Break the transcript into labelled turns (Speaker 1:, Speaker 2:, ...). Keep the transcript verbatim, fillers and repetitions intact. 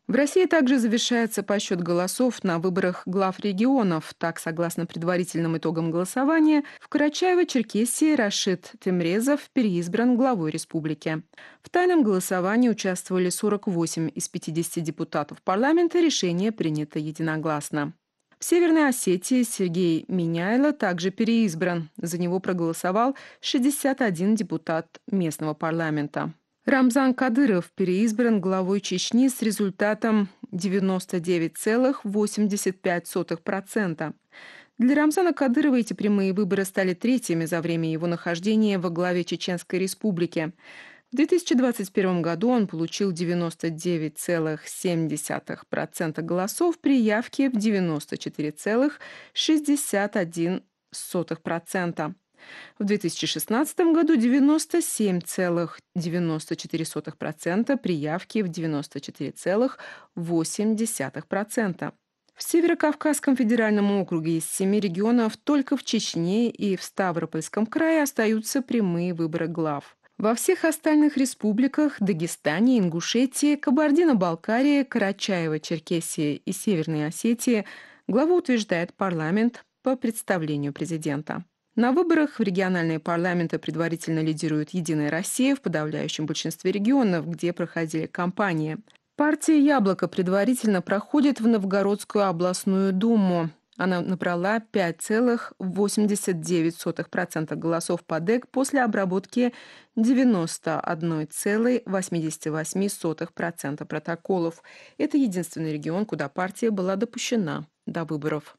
Speaker 1: В России также завершается подсчет голосов на выборах глав регионов. Так, согласно предварительным итогам голосования, в Карачаево-Черкесии Рашид Темрезов переизбран главой республики. В тайном голосовании участвовали сорок восемь из пятидесяти депутатов парламента, решение принято единогласно. В Северной Осетии Сергей Миняйло также переизбран. За него проголосовал шестьдесят один депутат местного парламента. Рамзан Кадыров переизбран главой Чечни с результатом девяносто девять целых восемьдесят пять сотых процента. Для Рамзана Кадырова эти прямые выборы стали третьими за время его нахождения во главе Чеченской республики. В две тысячи двадцать первом году он получил девяносто девять целых семь десятых процента голосов при явке в девяносто четыре целых шестьдесят один сотых процента. В две тысячи шестнадцатом году девяносто семь целых девяносто четыре сотых процента при явке в девяносто четыре целых восемь десятых процента. В Северо-Кавказском федеральном округе из семи регионов только в Чечне и в Ставропольском крае остаются прямые выборы глав. Во всех остальных республиках – Дагестане, Ингушетии, Кабардино-Балкарии, Карачаево-Черкесии и Северной Осетии – главу утверждает парламент по представлению президента. На выборах в региональные парламенты предварительно лидирует «Единая Россия» в подавляющем большинстве регионов, где проходили кампании. Партия «Яблоко» предварительно проходит в Новгородскую областную думу. Она набрала пять целых восемьдесят девять сотых процента голосов по ДЭК после обработки девяносто одна целая восемьдесят восемь сотых процента протоколов. Это единственный регион, куда партия была допущена до выборов.